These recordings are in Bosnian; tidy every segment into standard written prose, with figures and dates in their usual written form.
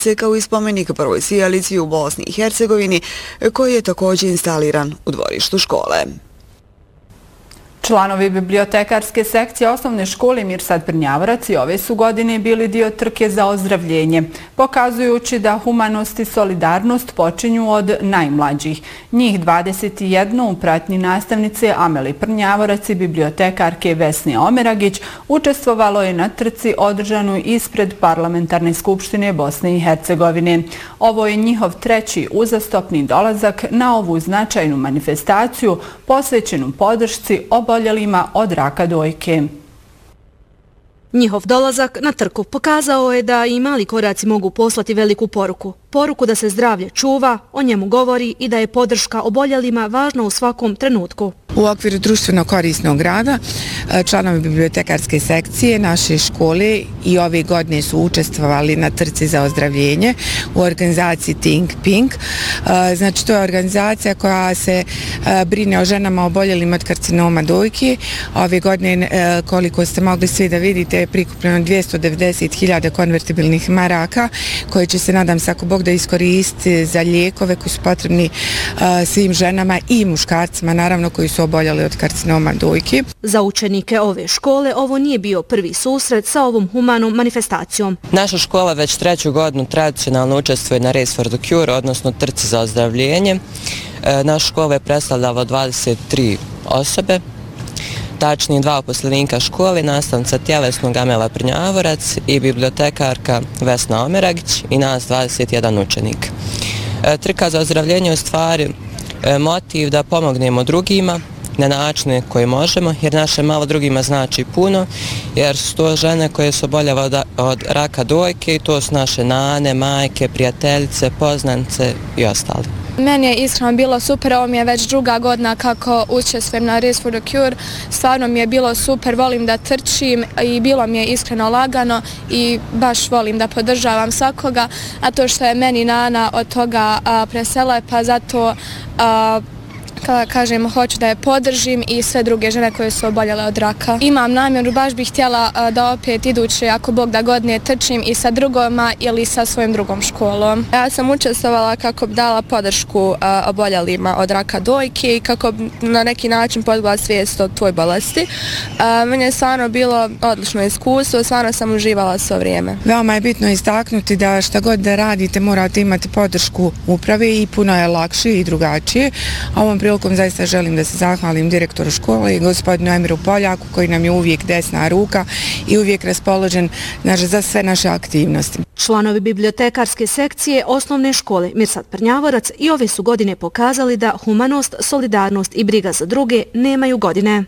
kao i spomenik prvoj sijalici u Bosni i Hercegovini, koji je također instaliran u dvorištu škole. Članovi bibliotekarske sekcije osnovne škole Mirsad Prnjavorac i ove su godine bili dio trke za ozdravljenje, pokazujući da humanost i solidarnost počinju od najmlađih. Njih 21 u pratnji nastavnice Ameli Prnjavorac i bibliotekarke Vesne Omeragić učestvovalo je na trci održanoj ispred Parlamentarne skupštine Bosne i Hercegovine. Ovo je njihov treći uzastopni dolazak na ovu značajnu manifestaciju posvećenu podršci oboljelima od raka dojke. Njihov dolazak na trku pokazao je da i mali koraci mogu poslati veliku poruku. Poruku da se zdravlje čuva, o njemu govori i da je podrška oboljelima važna u svakom trenutku. U okviru društveno korisnog rada članovi bibliotekarske sekcije naše škole i ove godine su učestvovali na trci za ozdravljenje u organizaciji Think Pink. Znači, to je organizacija koja se brine o ženama oboljelima od karcinoma dojke. Ove godine, koliko ste mogli svi da vidite, je prikupljeno 290.000 konvertibilnih maraka koje će se, nadam se, ako Bog da iskoristiti za lijekove koji su potrebni svim ženama i muškarcima, naravno, koji su oboljeli od karcinoma dojke. Za učenike ove škole ovo nije bio prvi susret sa ovom humanom manifestacijom. Naša škola već treću godinu tradicionalno učestvuje na Race for the Cure, odnosno trci za ozdravljenje. Naša škola je predstavljala 23 osobe, tačnije 2 uposlenika škole, nastavnica tjelesnog Amela Prnjavorac i bibliotekarka Vesna Omeragić i nas 21 učenik. Trka za ozdravljenje je u stvari motiv da pomognemo drugima na načine koje možemo, jer naše malo drugima znači puno, jer su to žene koje su oboljele od raka dojke i to su naše nane, majke, prijateljice, poznanice i ostali. Meni je iskreno bilo super, ovo mi je već druga godina kako učestvujem na Race for the Cure. Stvarno mi je bilo super, volim da trčim i bilo mi je iskreno lagano i baš volim da podržavam svakoga, a to što je meni nana od toga presela, pa zato kada kažem hoću da je podržim i sve druge žene koje su oboljele od raka. Imam namjeru, baš bih htjela da opet iduće, ako Bog da godine, trčim i sa drugoma ili sa svojim drugom školom. Ja sam učestvovala kako bi dala podršku oboljelima od raka dojke i kako bi na neki način podigla svijest o tvoj bolesti. Meni je stvarno bilo odlično iskustvo, stvarno sam uživala svo vrijeme. Veoma je bitno istaknuti da šta god da radite morate imati podršku uprave i puno je lakše i drugačije. Ovom prilikom zaista želim da se zahvalim direktoru škole i gospodinu Emiru Poljaku koji nam je uvijek desna ruka i uvijek raspoložen za sve naše aktivnosti. Članovi bibliotekarske sekcije osnovne škole Mirsad Prnjavorac i ove su godine pokazali da humanost, solidarnost i briga za druge nemaju godine.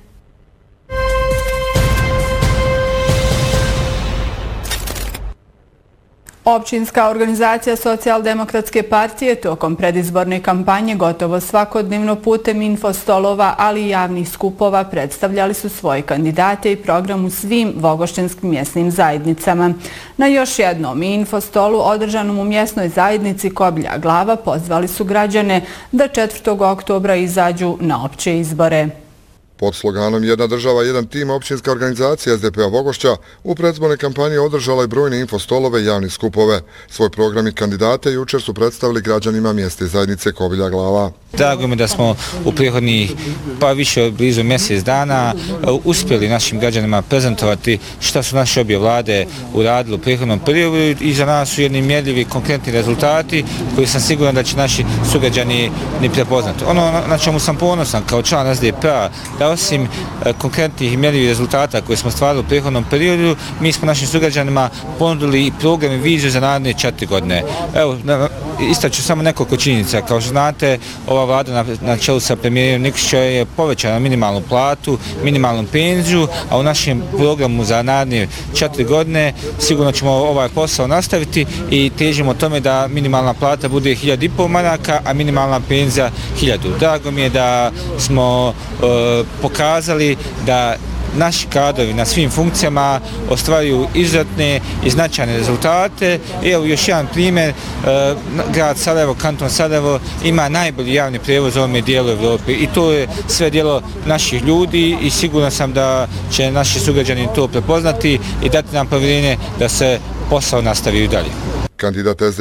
Općinska organizacija Socijaldemokratske partije tokom predizborne kampanje gotovo svakodnevno putem infostolova, ali i javnih skupova predstavljali su svoje kandidate i program u svim vogošćanskim mjesnim zajednicama. Na još jednom infostolu održanom u mjesnoj zajednici Kobilja Glava pozvali su građane da 4. oktobra izađu na opće izbore. Pod sloganom Jedna država, jedan tim, općinska organizacija SDP-a Vogošća u predizbornoj kampanji održala je brojne infostolove i javnih skupove. Svoj program i kandidate jučer su predstavili građanima mjesne zajednice Kobilja Glava. Drago mi da smo u prihodnih pa više od blizu mjesec dana uspjeli našim građanima prezentovati šta su naše obje vlade uradili u prihodnom periodu i za nas su jedni mjerljivi konkretni rezultati koji sam siguran da će naši sugrađani ni prepoznati. Ono na čemu sam ponosan kao član SDP-a da osim konkretnih i mjerljivih rezultata koje smo stvarili u prihodnom periodu, mi smo našim sugrađanima ponudili i program i viziju za naredne 4 godine. Evo, istaću samo nekoliko činjenica. Kao što znate, ova vlada na čelu sa premijerom Nikšićem je povećala minimalnu platu, minimalnu penziju, a u našem programu za naredne 4 godine sigurno ćemo ovaj posao nastaviti i težimo tome da minimalna plata bude 1.500 maraka, a minimalna penzija 1.000. Drago mi je da smo pokazali da naši kadrovi na svim funkcijama ostvaruju izuzetne i značajne rezultate. Evo još jedan primjer, grad Sarajevo, kanton Sarajevo ima najbolji javni prijevoz u ovome dijelu Evrope i to je sve dijelo naših ljudi i siguran sam da će naši sugrađani to prepoznati i dati nam povjerenje da se posao nastavi i dalje. Kandidat